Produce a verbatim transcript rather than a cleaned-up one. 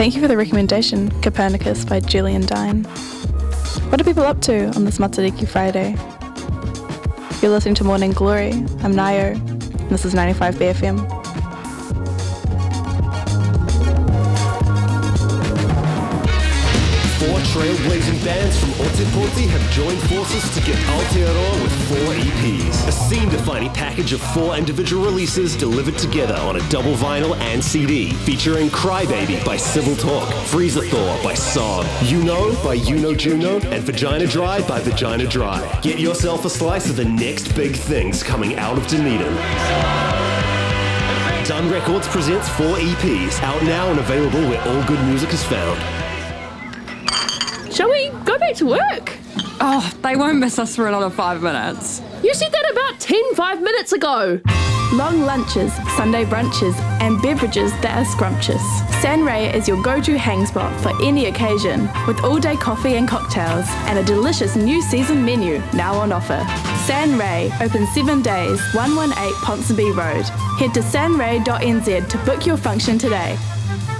Thank you for the recommendation, Copernicus by Julian Dine. What are people up to on this Matariki Friday? You're listening to Morning Glory. I'm Nayo, and this is ninety-five B F M. Four trailblazing bands from Otepote have joined forces to give Aotearoa with four E Ps. A scene-defining package of four individual releases delivered together on a double vinyl and C D, featuring Crybaby by Civil Talk, Freezer Thor by Sob, You Know by You Know Juno, and Vagina Dry by Vagina Dry. Get yourself a slice of the next big things coming out of Dunedin. Dun Records presents four E Ps, out now and available where all good music is found. Shall we go back to work? Oh, they won't miss us for another five minutes. You said that about ten, five minutes ago. Long lunches, Sunday brunches, and beverages that are scrumptious. Sanray is your go-to hang spot for any occasion, with all-day coffee and cocktails, and a delicious new season menu now on offer. Sanray, open seven days, one one eight Ponsonby Road. Head to sanray dot n z to book your function today.